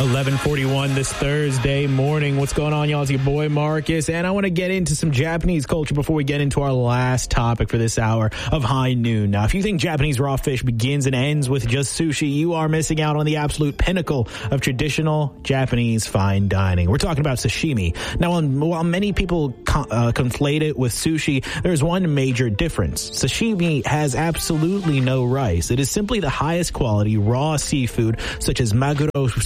11:41 this Thursday morning. What's going on, y'all? It's your boy Marcus, and I want to get into some Japanese culture before we get into our last topic for this hour of High Noon. Now, if you think Japanese raw fish begins and ends with just sushi, you are missing out on the absolute pinnacle of traditional Japanese fine dining. We're talking about sashimi. Now, while many people conflate it with sushi, there's one major difference. Sashimi has absolutely no rice. It is simply the highest quality raw seafood, such as maguro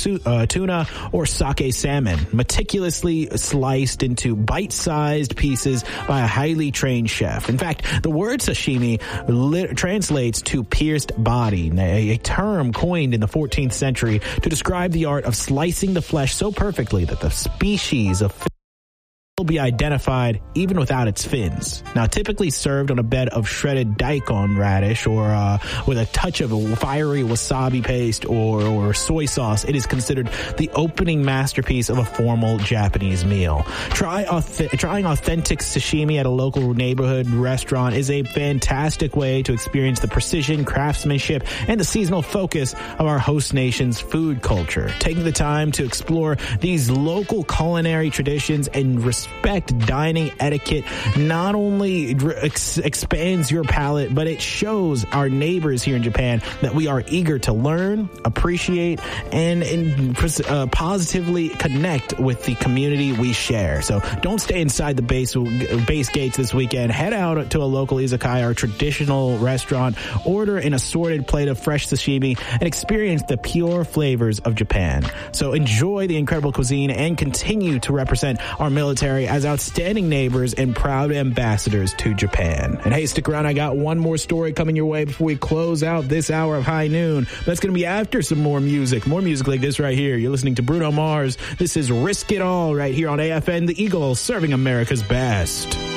tuna or sake salmon, meticulously sliced into bite-sized pieces by a highly trained chef. In fact, the word sashimi translates to pierced body, a term coined in the 14th century to describe the art of slicing the flesh so perfectly that the species of fish will be identified even without its fins. Now, typically served on a bed of shredded daikon radish or with a touch of fiery wasabi paste or soy sauce, it is considered the opening masterpiece of a formal Japanese meal. Trying authentic sashimi at a local neighborhood restaurant is a fantastic way to experience the precision, craftsmanship, and the seasonal focus of our host nation's food culture. Taking the time to explore these local culinary traditions and respect dining etiquette not only expands your palate, but it shows our neighbors here in Japan that we are eager to learn, appreciate, and positively connect with the community we share. So don't stay inside the base gates this weekend. Head out to a local izakaya or traditional restaurant, order an assorted plate of fresh sashimi, and experience the pure flavors of Japan. So enjoy the incredible cuisine and continue to represent our military as outstanding neighbors and proud ambassadors to Japan. And hey, stick around. I got one more story coming your way before we close out this hour of High Noon. That's going to be after some more music like this right here. You're listening to Bruno Mars. This is Risk It All right here on AFN, the Eagle, serving America's best.